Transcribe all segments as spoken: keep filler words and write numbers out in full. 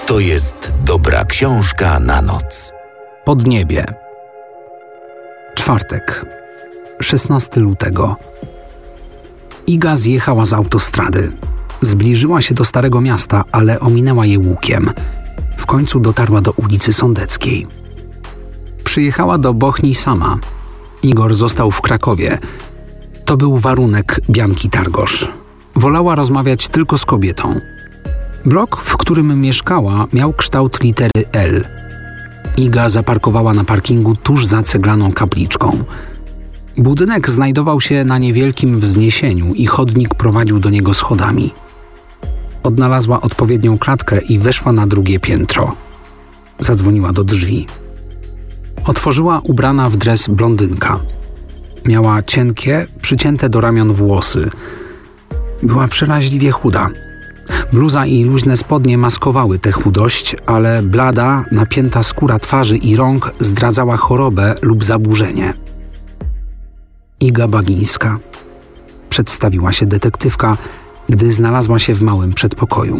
To jest dobra książka na noc. Podniebie. Czwartek, szesnastego lutego. Iga zjechała z autostrady. Zbliżyła się do Starego Miasta, ale ominęła je łukiem. W końcu dotarła do ulicy Sądeckiej. Przyjechała do Bochni sama. Igor został w Krakowie. To był warunek Bianki Targosz. Wolała rozmawiać tylko z kobietą. Blok, w którym mieszkała, miał kształt litery L. Iga zaparkowała na parkingu tuż za ceglaną kapliczką. Budynek znajdował się na niewielkim wzniesieniu i chodnik prowadził do niego schodami. Odnalazła odpowiednią klatkę i weszła na drugie piętro. Zadzwoniła do drzwi. Otworzyła ubrana w dres blondynka. Miała cienkie, przycięte do ramion włosy. Była przeraźliwie chuda. Bluza i luźne spodnie maskowały tę chudość, ale blada, napięta skóra twarzy i rąk zdradzała chorobę lub zaburzenie. Iga Bagińska. Przedstawiła się detektywka, gdy znalazła się w małym przedpokoju.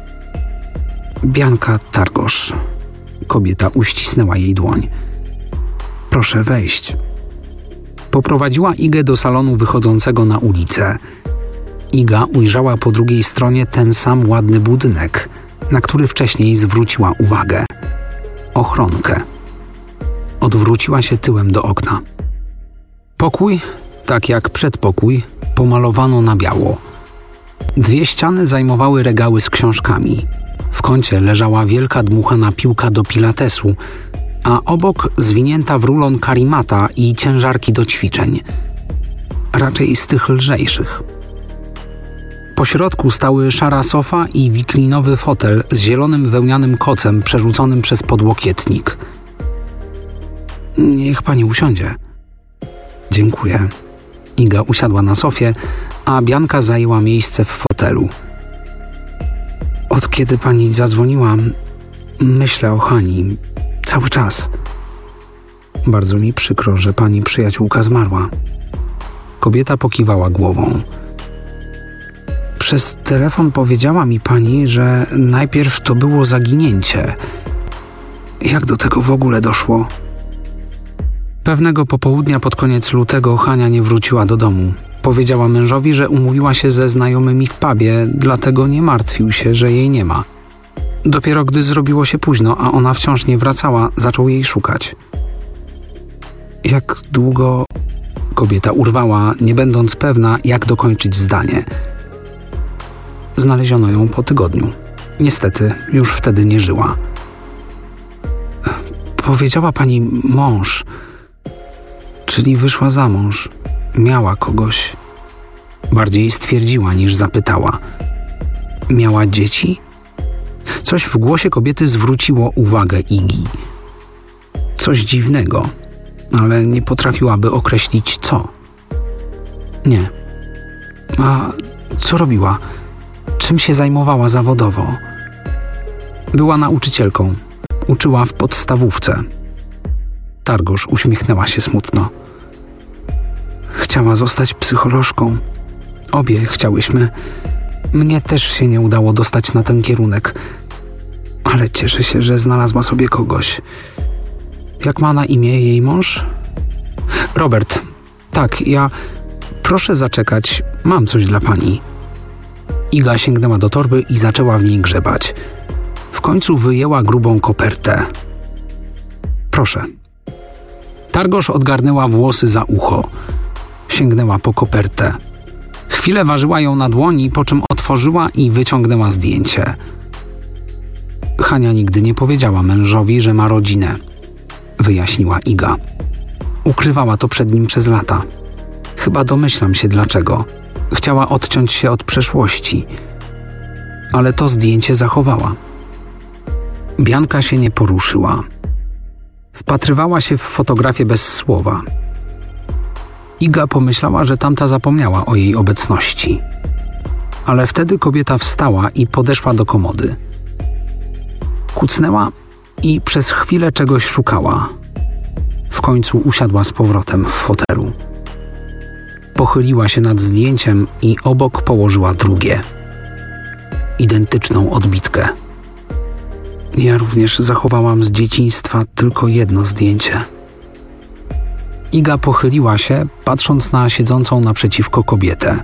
Bianka Targosz. Kobieta uścisnęła jej dłoń. Proszę wejść. Poprowadziła Igę do salonu wychodzącego na ulicę. Iga ujrzała po drugiej stronie ten sam ładny budynek, na który wcześniej zwróciła uwagę. Ochronkę. Odwróciła się tyłem do okna. Pokój, tak jak przedpokój, pomalowano na biało. Dwie ściany zajmowały regały z książkami. W kącie leżała wielka dmuchana piłka do pilatesu, a obok zwinięta w rulon karimata i ciężarki do ćwiczeń. Raczej z tych lżejszych. Po środku stały szara sofa i wiklinowy fotel z zielonym wełnianym kocem przerzuconym przez podłokietnik. Niech pani usiądzie. Dziękuję. Iga usiadła na sofie, a Bianka zajęła miejsce w fotelu. Od kiedy pani zadzwoniła, myślę o Hani. Cały czas. Bardzo mi przykro, że pani przyjaciółka zmarła. Kobieta pokiwała głową. Przez telefon powiedziała mi pani, że najpierw to było zaginięcie. Jak do tego w ogóle doszło? Pewnego popołudnia pod koniec lutego Hania nie wróciła do domu. Powiedziała mężowi, że umówiła się ze znajomymi w pubie, dlatego nie martwił się, że jej nie ma. Dopiero gdy zrobiło się późno, a ona wciąż nie wracała, zaczął jej szukać. Jak długo... Kobieta urwała, nie będąc pewna, jak dokończyć zdanie. Znaleziono ją po tygodniu. Niestety, już wtedy nie żyła. Powiedziała pani mąż, czyli wyszła za mąż. Miała kogoś. Bardziej stwierdziła niż zapytała. Miała dzieci? Coś w głosie kobiety zwróciło uwagę Igi. Coś dziwnego, ale nie potrafiłaby określić co. Nie. A co robiła? Czym się zajmowała zawodowo? Była nauczycielką. Uczyła w podstawówce. Targosz uśmiechnęła się smutno. Chciała zostać psycholożką. Obie chciałyśmy. Mnie też się nie udało dostać na ten kierunek. Ale cieszę się, że znalazła sobie kogoś. Jak ma na imię jej mąż? Robert. Tak, ja... Proszę zaczekać. Mam coś dla pani. Iga sięgnęła do torby i zaczęła w niej grzebać. W końcu wyjęła grubą kopertę. Proszę. Targosz odgarnęła włosy za ucho. Sięgnęła po kopertę. Chwilę ważyła ją na dłoni, po czym otworzyła i wyciągnęła zdjęcie. Hania nigdy nie powiedziała mężowi, że ma rodzinę. Wyjaśniła Iga. Ukrywała to przed nim przez lata. Chyba domyślam się dlaczego. Chciała odciąć się od przeszłości. Ale to zdjęcie zachowała. Bianka się nie poruszyła. Wpatrywała się w fotografię bez słowa. Iga pomyślała, że tamta zapomniała o jej obecności. Ale wtedy kobieta wstała i podeszła do komody. Kucnęła i przez chwilę czegoś szukała. W końcu usiadła z powrotem w fotelu. Pochyliła się nad zdjęciem i obok położyła drugie. Identyczną odbitkę. Ja również zachowałam z dzieciństwa tylko jedno zdjęcie. Iga pochyliła się, patrząc na siedzącą naprzeciwko kobietę.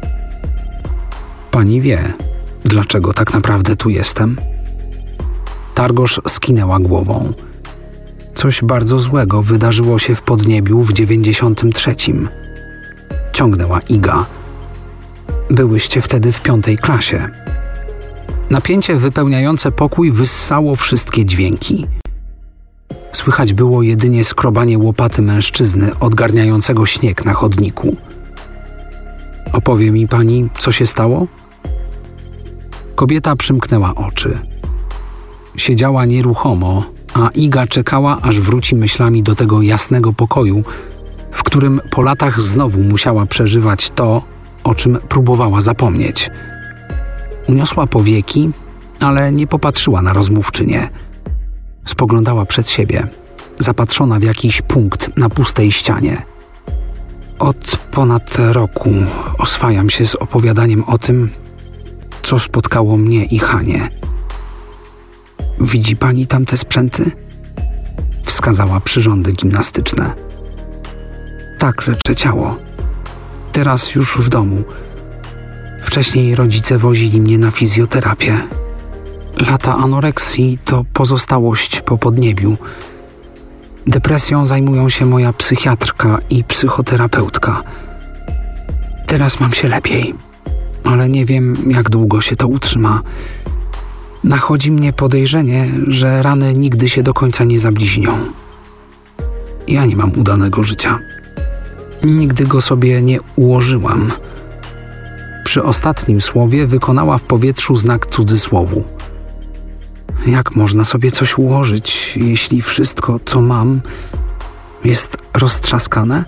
Pani wie, dlaczego tak naprawdę tu jestem? Targosz skinęła głową. Coś bardzo złego wydarzyło się w Podniebiu w dziewięćdziesiątym trzecim. Ciągnęła Iga. Byłyście wtedy w piątej klasie. Napięcie wypełniające pokój wyssało wszystkie dźwięki. Słychać było jedynie skrobanie łopaty mężczyzny odgarniającego śnieg na chodniku. Opowie mi pani, co się stało? Kobieta przymknęła oczy. Siedziała nieruchomo, a Iga czekała, aż wróci myślami do tego jasnego pokoju, w którym po latach znowu musiała przeżywać to, o czym próbowała zapomnieć. Uniosła powieki, ale nie popatrzyła na rozmówczynię. Spoglądała przed siebie, zapatrzona w jakiś punkt na pustej ścianie. Od ponad roku oswajam się z opowiadaniem o tym, co spotkało mnie i Hanię. Widzi pani tamte sprzęty? Wskazała przyrządy gimnastyczne. Tak, leczę ciało. Teraz już w domu. Wcześniej rodzice wozili mnie na fizjoterapię. Lata anoreksji to pozostałość po Podniebiu. Depresją zajmują się moja psychiatrka i psychoterapeutka. Teraz mam się lepiej, ale nie wiem, jak długo się to utrzyma. Nachodzi mnie podejrzenie, że rany nigdy się do końca nie zabliźnią. Ja nie mam udanego życia. Nigdy go sobie nie ułożyłam. Przy ostatnim słowie wykonała w powietrzu znak cudzysłowu. Jak można sobie coś ułożyć, jeśli wszystko, co mam, jest roztrzaskane?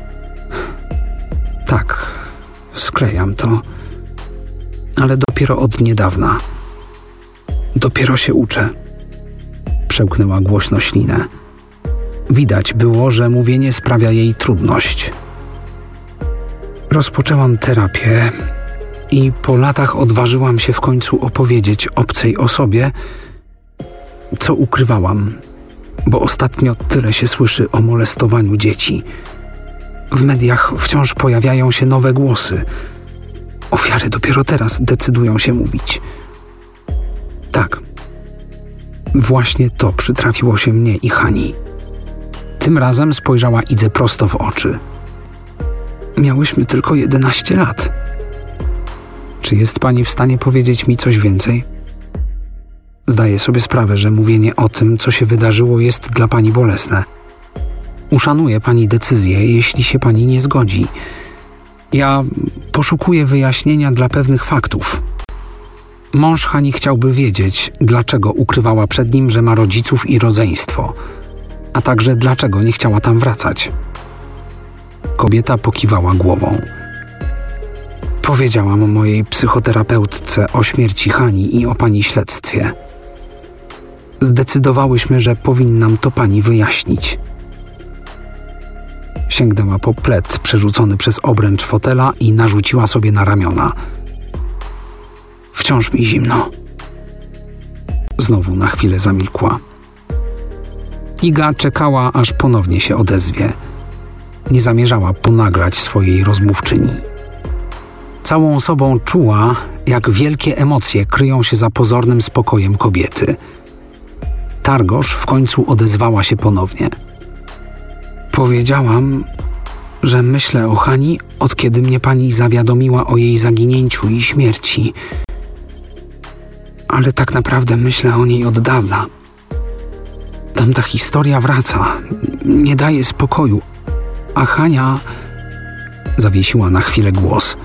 Tak, sklejam to, ale dopiero od niedawna. Dopiero się uczę. Przełknęła głośno ślinę. Widać było, że mówienie sprawia jej trudność. Rozpoczęłam terapię i po latach odważyłam się w końcu opowiedzieć obcej osobie, co ukrywałam, bo ostatnio tyle się słyszy o molestowaniu dzieci. W mediach wciąż pojawiają się nowe głosy. Ofiary dopiero teraz decydują się mówić. Tak, właśnie to przytrafiło się mnie i Hani. Tym razem spojrzała Idze prosto w oczy. Miałyśmy tylko jedenaście lat. Czy jest pani w stanie powiedzieć mi coś więcej? Zdaję sobie sprawę, że mówienie o tym, co się wydarzyło, jest dla pani bolesne. Uszanuję pani decyzję, jeśli się pani nie zgodzi. Ja poszukuję wyjaśnienia dla pewnych faktów. Mąż Hani chciałby wiedzieć, dlaczego ukrywała przed nim, że ma rodziców i rodzeństwo, a także dlaczego nie chciała tam wracać. Kobieta pokiwała głową. Powiedziałam mojej psychoterapeutce o śmierci Hani i o pani śledztwie. Zdecydowałyśmy, że powinnam to pani wyjaśnić. Sięgnęła po plet przerzucony przez obręcz fotela i narzuciła sobie na ramiona. Wciąż mi zimno. Znowu na chwilę zamilkła. Iga czekała, aż ponownie się odezwie. Nie zamierzała ponaglać swojej rozmówczyni. Całą sobą czuła, jak wielkie emocje kryją się za pozornym spokojem kobiety. Targosz w końcu odezwała się ponownie. Powiedziałam, że myślę o Hani, od kiedy mnie pani zawiadomiła o jej zaginięciu i śmierci. Ale tak naprawdę myślę o niej od dawna. Tamta historia wraca, nie daje spokoju, a Hania zawiesiła na chwilę głos.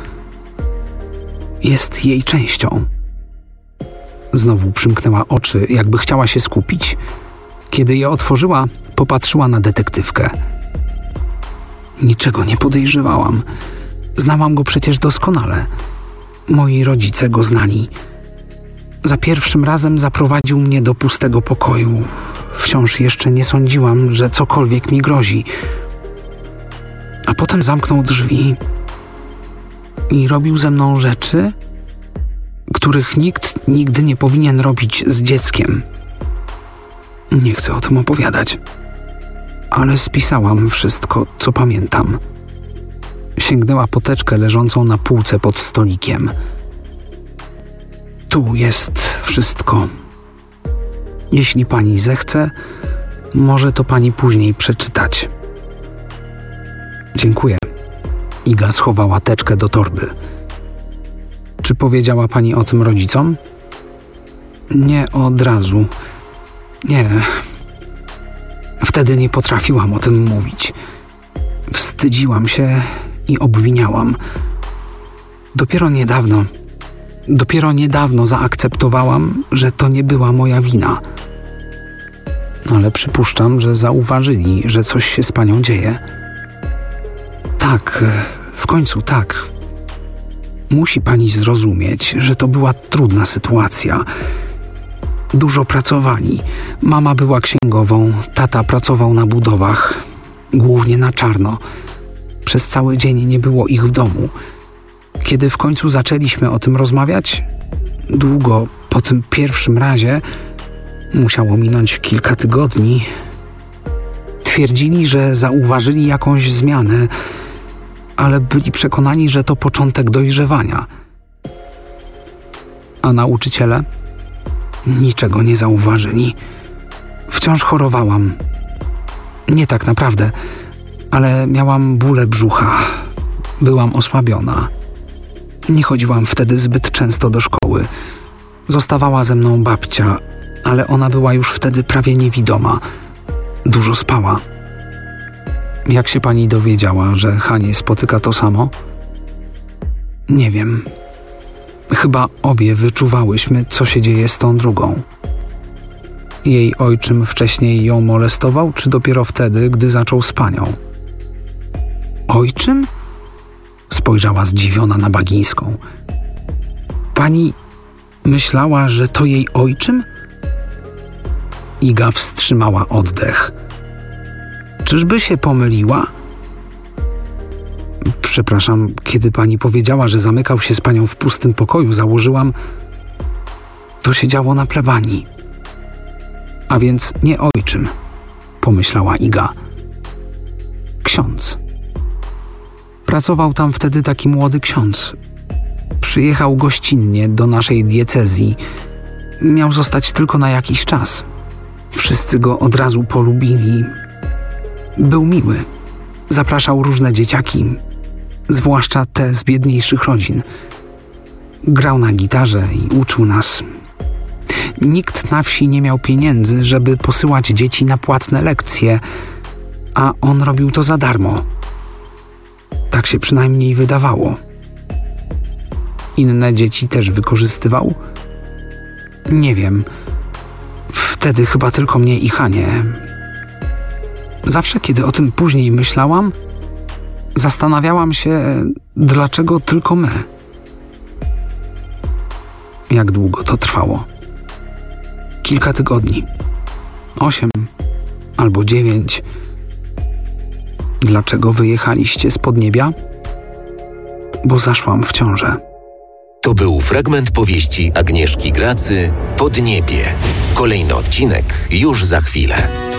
Jest jej częścią. Znowu przymknęła oczy, jakby chciała się skupić. Kiedy je otworzyła, popatrzyła na detektywkę. Niczego nie podejrzewałam. Znałam go przecież doskonale. Moi rodzice go znali. Za pierwszym razem zaprowadził mnie do pustego pokoju. Wciąż jeszcze nie sądziłam, że cokolwiek mi grozi. A potem zamknął drzwi i robił ze mną rzeczy, których nikt nigdy nie powinien robić z dzieckiem. Nie chcę o tym opowiadać, ale spisałam wszystko, co pamiętam. Sięgnęła po teczkę leżącą na półce pod stolikiem. Tu jest wszystko. Jeśli pani zechce, może to pani później przeczytać. Dziękuję. Iga schowała teczkę do torby. Czy powiedziała pani o tym rodzicom? Nie od razu. Nie. Wtedy nie potrafiłam o tym mówić. Wstydziłam się i obwiniałam. Dopiero niedawno, dopiero niedawno zaakceptowałam, że to nie była moja wina. Ale przypuszczam, że zauważyli, że coś się z panią dzieje. Tak, w końcu tak. Musi pani zrozumieć, że to była trudna sytuacja. Dużo pracowali. Mama była księgową, tata pracował na budowach, głównie na czarno. Przez cały dzień nie było ich w domu. Kiedy w końcu zaczęliśmy o tym rozmawiać, długo po tym pierwszym razie, musiało minąć kilka tygodni, twierdzili, że zauważyli jakąś zmianę, ale byli przekonani, że to początek dojrzewania. A nauczyciele? Niczego nie zauważyli. Wciąż chorowałam. Nie tak naprawdę, ale miałam bóle brzucha. Byłam osłabiona. Nie chodziłam wtedy zbyt często do szkoły. Zostawała ze mną babcia, ale ona była już wtedy prawie niewidoma. Dużo spała. Jak się pani dowiedziała, że Hanie spotyka to samo? Nie wiem. Chyba obie wyczuwałyśmy, co się dzieje z tą drugą. Jej ojczym wcześniej ją molestował, czy dopiero wtedy, gdy zaczął z panią? Ojczym? Spojrzała zdziwiona na Bagińską. Pani myślała, że to jej ojczym? Iga wstrzymała oddech. Czyżby się pomyliła? Przepraszam, kiedy pani powiedziała, że zamykał się z panią w pustym pokoju, założyłam... To się działo na plebanii. A więc nie ojczym, pomyślała Iga. Ksiądz. Pracował tam wtedy taki młody ksiądz. Przyjechał gościnnie do naszej diecezji. Miał zostać tylko na jakiś czas. Wszyscy go od razu polubili. Był miły. Zapraszał różne dzieciaki, zwłaszcza te z biedniejszych rodzin. Grał na gitarze i uczył nas. Nikt na wsi nie miał pieniędzy, żeby posyłać dzieci na płatne lekcje, a on robił to za darmo. Tak się przynajmniej wydawało. Inne dzieci też wykorzystywał? Nie wiem. Wtedy chyba tylko mnie i Hanię. Zawsze, kiedy o tym później myślałam, zastanawiałam się, dlaczego tylko my. Jak długo to trwało? Kilka tygodni. Osiem albo dziewięć. Dlaczego wyjechaliście z Podniebia? Bo zaszłam w ciążę. To był fragment powieści Agnieszki Gracy Podniebie. Kolejny odcinek już za chwilę.